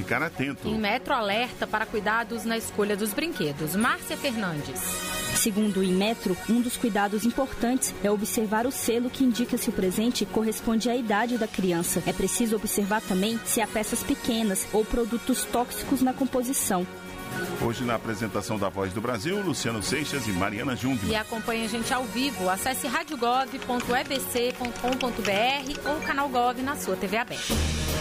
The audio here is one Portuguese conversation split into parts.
ficar atento. Inmetro alerta para cuidados na escolha dos brinquedos. Márcia Fernandes. Segundo o Inmetro, um dos cuidados importantes é observar o selo que indica se o presente corresponde à idade da criança. É preciso observar também se há peças pequenas ou produtos tóxicos na composição. Hoje, na apresentação da Voz do Brasil, Luciano Seixas e Mariana Jung. E acompanhe a gente ao vivo. Acesse radiogov.ebc.com.br ou Canal Gov na sua TV aberta.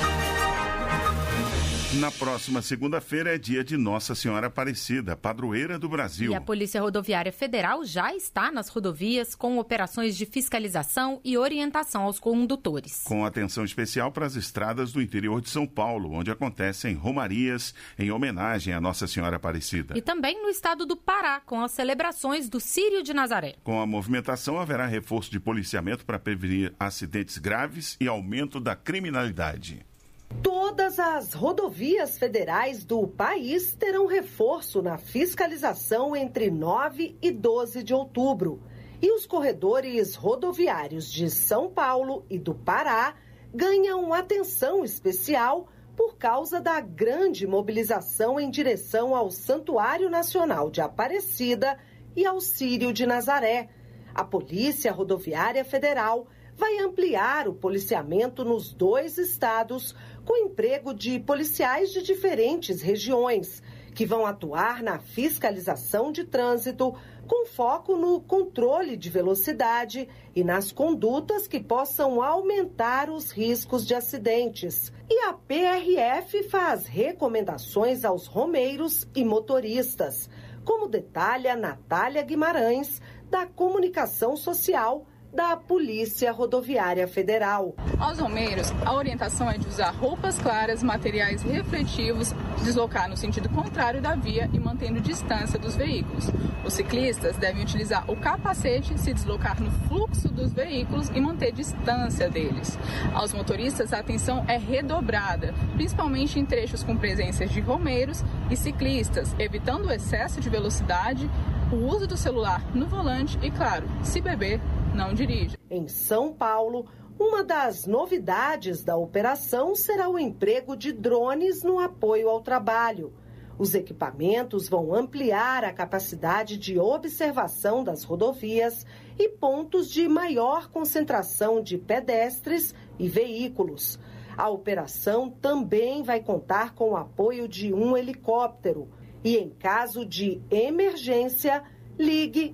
Na próxima segunda-feira é dia de Nossa Senhora Aparecida, padroeira do Brasil. E a Polícia Rodoviária Federal já está nas rodovias com operações de fiscalização e orientação aos condutores. Com atenção especial para as estradas do interior de São Paulo, onde acontecem romarias em homenagem à Nossa Senhora Aparecida. E também no estado do Pará, com as celebrações do Círio de Nazaré. Com a movimentação, haverá reforço de policiamento para prevenir acidentes graves e aumento da criminalidade. Todas as rodovias federais do país terão reforço na fiscalização entre 9 e 12 de outubro. E os corredores rodoviários de São Paulo e do Pará ganham atenção especial por causa da grande mobilização em direção ao Santuário Nacional de Aparecida e ao Círio de Nazaré. A Polícia Rodoviária Federal vai ampliar o policiamento nos 2 estados, com emprego de policiais de diferentes regiões, que vão atuar na fiscalização de trânsito, com foco no controle de velocidade e nas condutas que possam aumentar os riscos de acidentes. E a PRF faz recomendações aos romeiros e motoristas, como detalha Natália Guimarães, da Comunicação Social da Polícia Rodoviária Federal. Aos romeiros, a orientação é de usar roupas claras, materiais refletivos, deslocar no sentido contrário da via e mantendo distância dos veículos. Os ciclistas devem utilizar o capacete, se deslocar no fluxo dos veículos e manter distância deles. Aos motoristas, a atenção é redobrada, principalmente em trechos com presenças de romeiros e ciclistas, evitando o excesso de velocidade, o uso do celular no volante e, claro, se beber, não dirige. Em São Paulo, uma das novidades da operação será o emprego de drones no apoio ao trabalho. Os equipamentos vão ampliar a capacidade de observação das rodovias e pontos de maior concentração de pedestres e veículos. A operação também vai contar com o apoio de um helicóptero. E em caso de emergência, ligue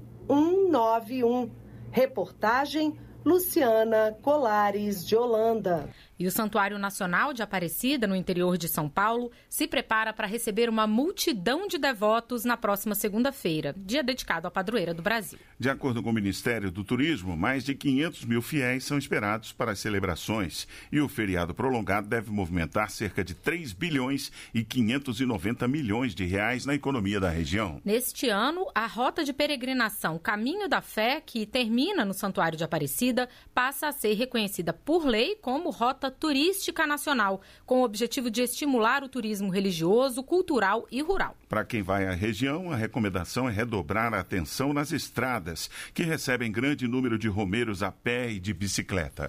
191. Reportagem Luciana Colares de Holanda. E o Santuário Nacional de Aparecida, no interior de São Paulo, se prepara para receber uma multidão de devotos na próxima segunda-feira, dia dedicado à padroeira do Brasil. De acordo com o Ministério do Turismo, mais de 500 mil fiéis são esperados para as celebrações e o feriado prolongado deve movimentar cerca de 3 bilhões e 590 milhões de reais na economia da região. Neste ano, a rota de peregrinação Caminho da Fé, que termina no Santuário de Aparecida, passa a ser reconhecida por lei como rota turística nacional, com o objetivo de estimular o turismo religioso, cultural e rural. Para quem vai à região, a recomendação é redobrar a atenção nas estradas, que recebem grande número de romeiros a pé e de bicicleta.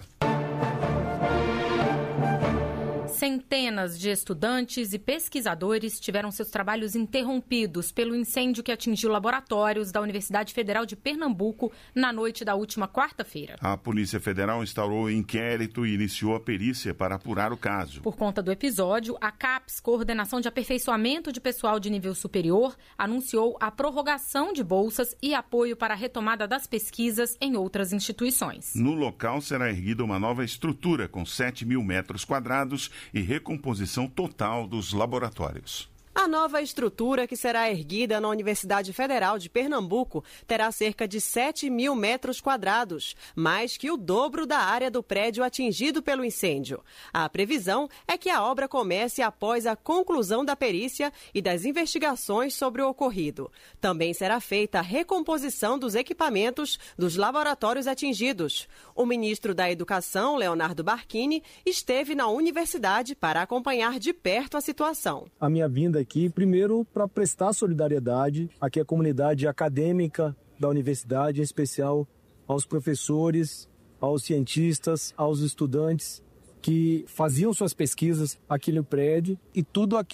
Centenas de estudantes e pesquisadores tiveram seus trabalhos interrompidos pelo incêndio que atingiu laboratórios da Universidade Federal de Pernambuco na noite da última quarta-feira. A Polícia Federal instaurou inquérito e iniciou a perícia para apurar o caso. Por conta do episódio, a CAPES, Coordenação de Aperfeiçoamento de Pessoal de Nível Superior, anunciou a prorrogação de bolsas e apoio para a retomada das pesquisas em outras instituições. No local será erguida uma nova estrutura com 7 mil metros quadrados e recomposição total dos laboratórios. A nova estrutura que será erguida na Universidade Federal de Pernambuco terá cerca de 7 mil metros quadrados, mais que o dobro da área do prédio atingido pelo incêndio. A previsão é que a obra comece após a conclusão da perícia e das investigações sobre o ocorrido. Também será feita a recomposição dos equipamentos dos laboratórios atingidos. O ministro da Educação, Leonardo Barquini, esteve na universidade para acompanhar de perto a situação. A minha vinda aqui, primeiro, para prestar solidariedade aqui à comunidade acadêmica da universidade, em especial aos professores, aos cientistas, aos estudantes que faziam suas pesquisas aqui no prédio, e tudo aqui